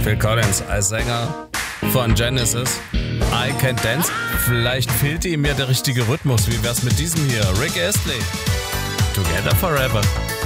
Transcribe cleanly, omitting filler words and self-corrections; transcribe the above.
Phil Collins als Sänger von Genesis. I Can't Dance. Vielleicht fehlt ihm ja der richtige Rhythmus. Wie wär's mit diesem hier? Rick Astley. Together Forever.